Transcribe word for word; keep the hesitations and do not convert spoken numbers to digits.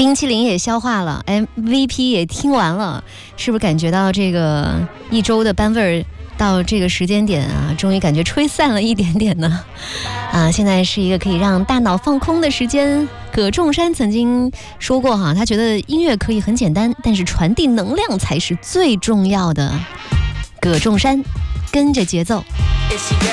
冰淇淋也消化了 ，M V P 也听完了，是不是感觉到这个一周的班味儿到这个时间点啊，终于感觉吹散了一点点呢？啊，现在是一个可以让大脑放空的时间。葛仲山曾经说过哈，他觉得音乐可以很简单，但是传递能量才是最重要的。葛仲山，跟着节奏。